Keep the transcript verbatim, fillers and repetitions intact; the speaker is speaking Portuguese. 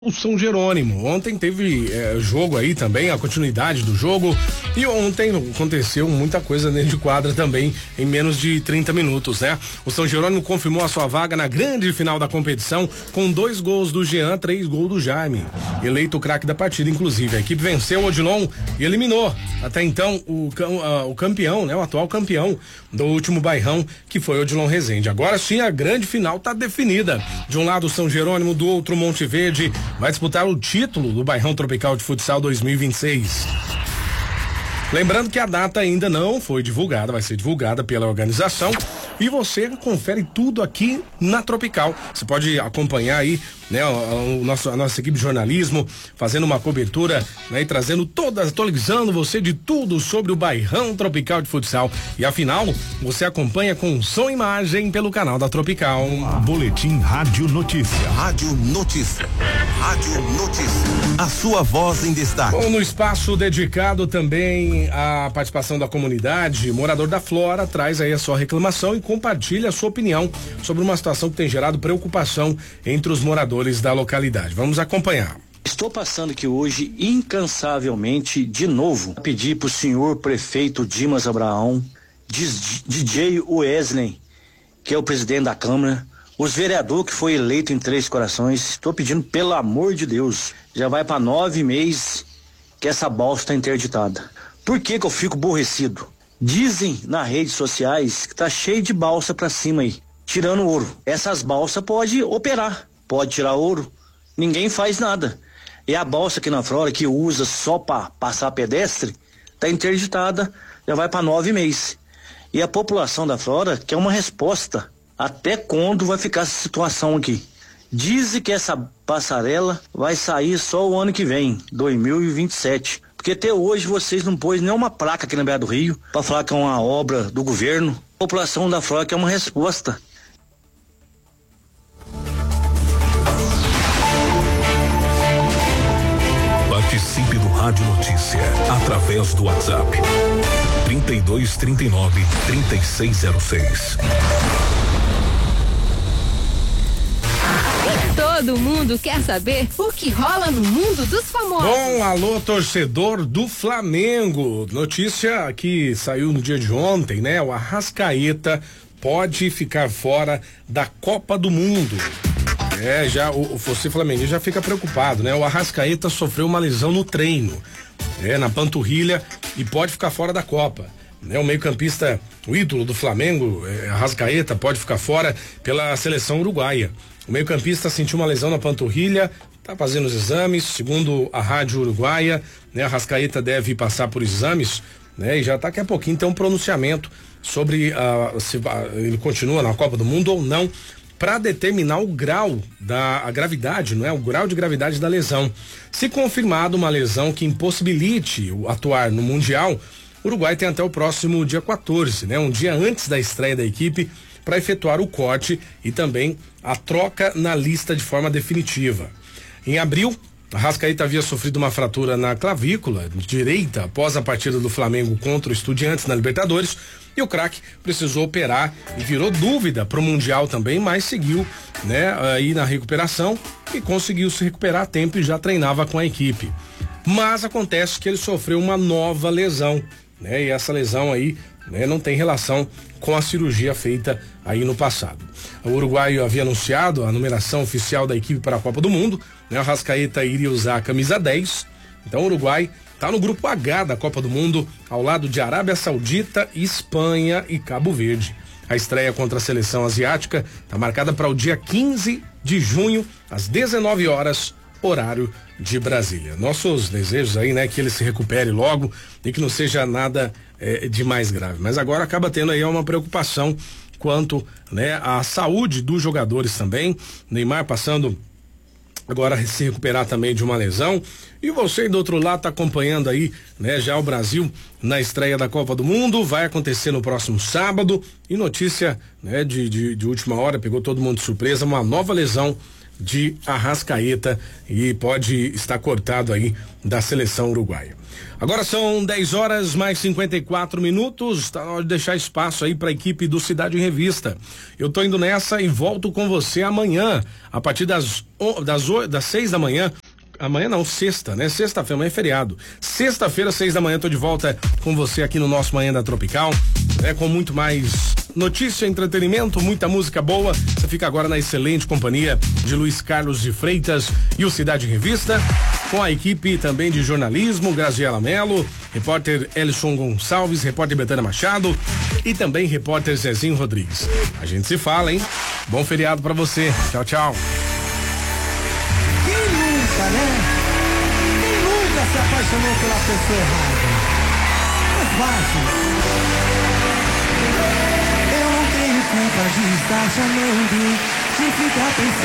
O São Jerônimo. Ontem teve é, jogo aí também, a continuidade do jogo. E ontem aconteceu muita coisa dentro de quadra também, em menos de trinta minutos, né? O São Jerônimo confirmou a sua vaga na grande final da competição, com dois gols do Jean, três gols do Jaime. Eleito o craque da partida, inclusive. A equipe venceu o Odilon e eliminou, até então, o, uh, o campeão, né? O atual campeão do último bairrão, que foi o Odilon Rezende. Agora sim, a grande final tá definida. De um lado, o São Jerônimo, do outro, Monte Verde. Vai disputar o título do Bairrão Tropical de Futsal dois mil e vinte e seis. Lembrando que a data ainda não foi divulgada, vai ser divulgada pela organização e você confere tudo aqui na Tropical. Você pode acompanhar aí, né, o, o nosso, a nossa equipe de jornalismo fazendo uma cobertura, né, e trazendo toda, atualizando você de tudo sobre o Bairrão Tropical de Futsal. E afinal, você acompanha com som e imagem pelo canal da Tropical. Boletim Rádio Notícia. Rádio Notícia. Rádio Notícia. A sua voz em destaque. Bom, no espaço dedicado também à participação da comunidade, morador da Flora traz aí a sua reclamação e compartilha a sua opinião sobre uma situação que tem gerado preocupação entre os moradores da localidade. Vamos acompanhar. Estou passando aqui hoje incansavelmente de novo a pedir para o senhor prefeito Dimas Abraão, D J Wesley, que é o presidente da Câmara, os vereadores que foi eleito em Três Corações, estou pedindo pelo amor de Deus, já vai para nove meses que essa balsa está interditada. Por que que eu fico aborrecido? Dizem nas redes sociais que tá cheio de balsa pra cima aí, tirando ouro. Essas balsas pode operar, pode tirar ouro, ninguém faz nada. E a balsa aqui na Flora, que usa só para passar pedestre, tá interditada, já vai para nove meses. E a população da Flora quer uma resposta. Até quando vai ficar essa situação aqui? Dizem que essa passarela vai sair só o ano que vem, dois mil e vinte e sete. Porque até hoje vocês não pôs nenhuma placa aqui na beira do rio para falar que é uma obra do governo. A população da Flora quer uma resposta. Participe do Rádio Notícia através do WhatsApp trinta e dois, trinta e nove, trinta e seis zero seis. Todo mundo quer saber o que rola no mundo dos famosos. Bom, alô, torcedor do Flamengo. Notícia que saiu no dia de ontem, né? O Arrascaeta pode ficar fora da Copa do Mundo. É, já o, você flamenguista já fica preocupado, né? O Arrascaeta sofreu uma lesão no treino, é, na panturrilha, e pode ficar fora da Copa. Né, o meio-campista, o ídolo do Flamengo, é, Arrascaeta, pode ficar fora pela seleção uruguaia. O meio-campista sentiu uma lesão na panturrilha, está fazendo os exames, segundo a rádio uruguaia, né? Arrascaeta deve passar por exames, né? E já daqui a pouquinho tem um pronunciamento sobre uh, se uh, ele continua na Copa do Mundo ou não, para determinar o grau da a gravidade, não é? O grau de gravidade da lesão. Se confirmado uma lesão que impossibilite o atuar no Mundial, o Uruguai tem até o próximo dia quatorze, né? Um dia antes da estreia da equipe, para efetuar o corte e também a troca na lista de forma definitiva. Em abril, Arrascaeta havia sofrido uma fratura na clavícula direita após a partida do Flamengo contra o Estudiantes na Libertadores, e o craque precisou operar e virou dúvida para o Mundial também, mas seguiu, né, aí na recuperação e conseguiu se recuperar a tempo e já treinava com a equipe. Mas acontece que ele sofreu uma nova lesão, né? E essa lesão aí, né, não tem relação com a cirurgia feita aí no passado. O uruguaio havia anunciado a numeração oficial da equipe para a Copa do Mundo, né? O Arrascaeta iria usar a camisa dez. Então o Uruguai está no grupo H da Copa do Mundo, ao lado de Arábia Saudita, Espanha e Cabo Verde. A estreia contra a seleção asiática está marcada para o dia quinze de junho, às dezenove horas, horário de Brasília. Nossos desejos aí, né, que ele se recupere logo e que não seja nada é, de mais grave. Mas agora acaba tendo aí uma preocupação quanto, né, à saúde dos jogadores também. Neymar passando agora a se recuperar também de uma lesão. E você do outro lado tá acompanhando aí, né, já o Brasil na estreia da Copa do Mundo. Vai acontecer no próximo sábado. E notícia, né, de, de, de última hora, pegou todo mundo de surpresa, uma nova lesão de Arrascaeta e pode estar cortado aí da seleção uruguaia. Agora são dez horas mais cinquenta e quatro minutos, tá na hora de deixar espaço aí para a equipe do Cidade em Revista. Eu tô indo nessa e volto com você amanhã, a partir das das, das seis da manhã. Amanhã não, sexta, né? Sexta-feira, amanhã é feriado. Sexta-feira, seis da manhã, tô de volta com você aqui no nosso Manhã da Tropical, né? Com muito mais notícia, entretenimento, muita música boa. Você fica agora na excelente companhia de Luiz Carlos de Freitas e o Cidade em Revista, com a equipe também de jornalismo, Graziela Mello, repórter Elson Gonçalves, repórter Betânia Machado e também repórter Zezinho Rodrigues. A gente se fala, hein? Bom feriado pra você. Tchau, tchau. Né? Quem nunca se apaixonou pela pessoa errada? É fácil. Eu não tenho culpa de estar chamando, de ficar pensando.